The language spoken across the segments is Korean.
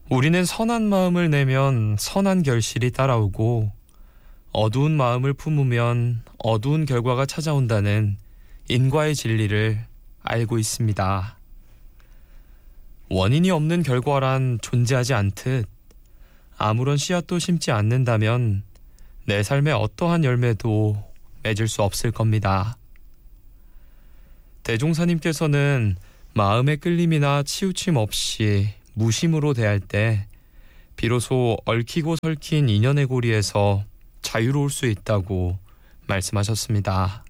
우리는 선한 마음을 내면 선한 결실이 따라오고 어두운 마음을 품으면 어두운 결과가 찾아온다는 인과의 진리를 알고 있습니다. 원인이 없는 결과란 존재하지 않듯 아무런 씨앗도 심지 않는다면 내 삶의 어떠한 열매도 맺을 수 없을 겁니다. 대종사님께서는 마음의 끌림이나 치우침 없이 무심으로 대할 때 비로소 얽히고 설킨 인연의 고리에서 자유로울 수 있다고 말씀하셨습니다.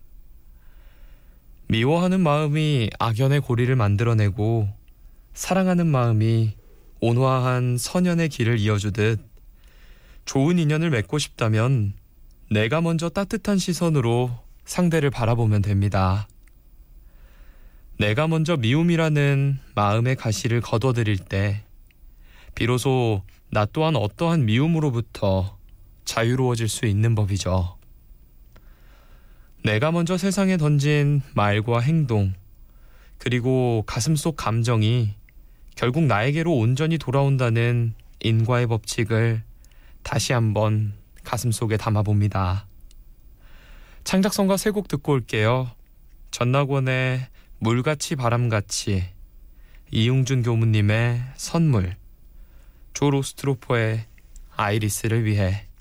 미워하는 마음이 악연의 고리를 만들어내고 사랑하는 마음이 온화한 선연의 길을 이어주듯 좋은 인연을 맺고 싶다면 내가 먼저 따뜻한 시선으로 상대를 바라보면 됩니다. 내가 먼저 미움이라는 마음의 가시를 거둬들일 때 비로소 나 또한 어떠한 미움으로부터 자유로워질 수 있는 법이죠. 내가 먼저 세상에 던진 말과 행동, 그리고 가슴속 감정이 결국 나에게로 온전히 돌아온다는 인과의 법칙을 다시 한번 가슴속에 담아봅니다. 창작성가 세 곡 듣고 올게요. 전낙원의 물같이 바람같이, 이용준 교무님의 선물, 조 로스트로퍼의 아이리스를 위해.